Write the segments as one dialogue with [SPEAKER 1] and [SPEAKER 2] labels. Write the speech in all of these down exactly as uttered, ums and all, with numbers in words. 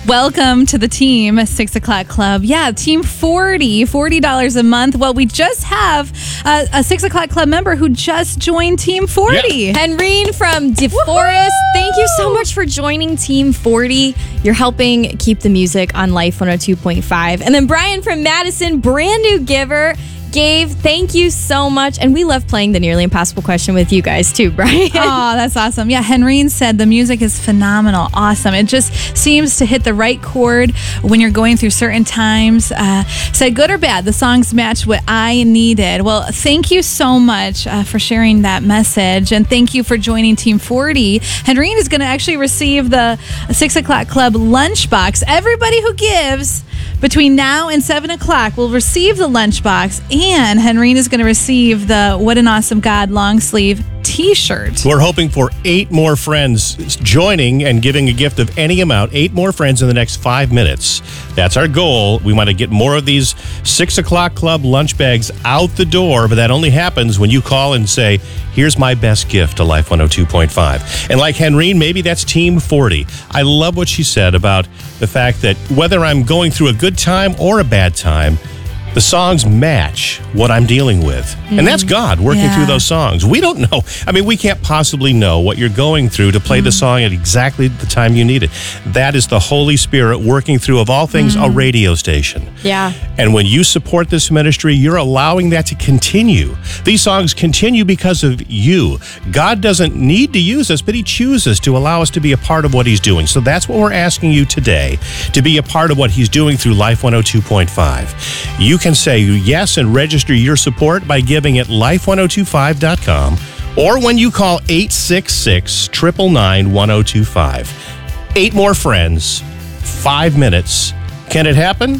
[SPEAKER 1] Welcome to the team, Six O'Clock Club. Yeah, Team forty, forty dollars a month. Well, we just have a, a Six O'Clock Club member who just joined Team forty.
[SPEAKER 2] Yeah.
[SPEAKER 3] Henrine from DeForest, thank you so much for joining Team forty. You're helping keep the music on Life one oh two point five. And then Brian from Madison, brand new giver. Gabe, thank you so much. And we love playing the Nearly Impossible question with you guys too, Brian.
[SPEAKER 1] Oh, that's awesome. Yeah, Henrine said the music is phenomenal. Awesome. It just seems to hit the right chord when you're going through certain times. Uh, said good or bad, the songs match what I needed. Well, thank you so much uh, for sharing that message. And thank you for joining Team forty. Henrine is going to actually receive the Six O'Clock Club lunchbox. Everybody who gives between now and seven o'clock will receive the lunchbox, and Henrine is going to receive the What an Awesome God long sleeve t-shirt.
[SPEAKER 2] We're hoping for eight more friends joining and giving a gift of any amount. Eight more friends in the next five minutes. That's our goal. We want to get more of these Six O'Clock Club lunch bags out the door, but that only happens when you call and say, here's my best gift to Life one oh two point five. And like Henrine, maybe that's Team forty. I love what she said about the fact that whether I'm going through a good time or a bad time, the songs match what I'm dealing with. Mm-hmm. And that's God working
[SPEAKER 1] Yeah.
[SPEAKER 2] through those songs. We don't know. I mean, we can't possibly know what you're going through to play mm-hmm. the song at exactly the time you need it. That is the Holy Spirit working through, of all things, mm-hmm. a radio station.
[SPEAKER 3] Yeah.
[SPEAKER 2] And when you support this ministry, you're allowing that to continue. These songs continue because of you. God doesn't need to use us, but He chooses to allow us to be a part of what He's doing. So that's what we're asking you today, to be a part of what He's doing through Life one oh two point five. You can say yes and register your support by giving at life one oh two five dot com or when you call eight six six, nine nine nine, one oh two five. Eight more friends, five minutes. Can it happen?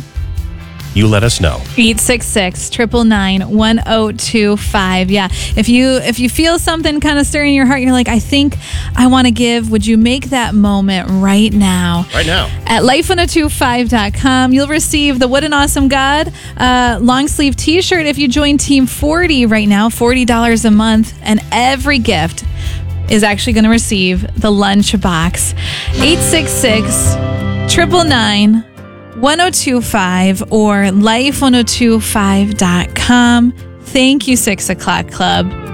[SPEAKER 2] You let us know.
[SPEAKER 1] eight six six, nine nine nine, one oh two five. Yeah. If you if you feel something kind of stirring in your heart, you're like, I think I want to give, would you make that moment right now?
[SPEAKER 2] Right now.
[SPEAKER 1] At life one oh two five dot com, you'll receive the What an Awesome God uh, long sleeve t-shirt if you join Team forty right now, forty dollars a month, and every gift is actually going to receive the lunch box. eight six six, nine nine nine, one oh two five or life one oh two five dot com. Thank you, Six O'Clock Club.